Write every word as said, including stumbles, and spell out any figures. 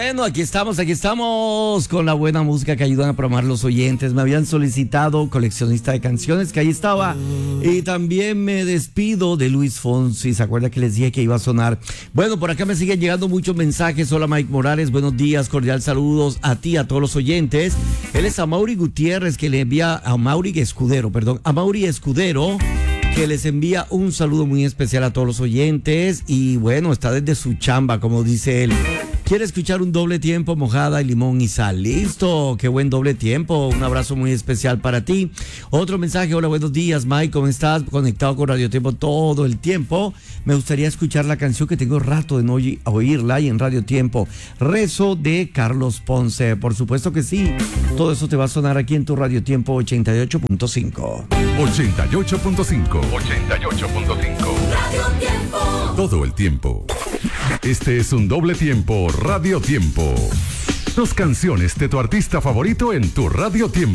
Bueno, aquí estamos, aquí estamos con la buena música que ayudan a programar los oyentes. Me habían solicitado coleccionista de canciones, que ahí estaba. Y también me despido de Luis Fonsi. ¿Se acuerda que les dije que iba a sonar? Bueno, por acá me siguen llegando muchos mensajes. Hola, Mike Morales, buenos días, cordial saludos a ti, a todos los oyentes. Él es a Mauri Gutiérrez, que le envía a Mauri Escudero, perdón, a Mauri Escudero, que les envía un saludo muy especial a todos los oyentes. Y bueno, está desde su chamba, como dice él. Quiere escuchar un doble tiempo, mojada y limón y sal. Listo, qué buen doble tiempo. Un abrazo muy especial para ti. Otro mensaje, hola, buenos días, Mike, ¿cómo estás? Conectado con Radio Tiempo todo el tiempo. Me gustaría escuchar la canción que tengo rato de no oírla y en Radio Tiempo. Rezo de Carlos Ponce. Por supuesto que sí. Todo eso te va a sonar aquí en tu Radio Tiempo ochenta y ocho punto cinco. ochenta y ocho punto cinco. ochenta y ocho punto cinco. Radio Tiempo. Todo el tiempo. Este es un doble tiempo Radio Tiempo. Dos canciones de tu artista favorito en tu Radio Tiempo.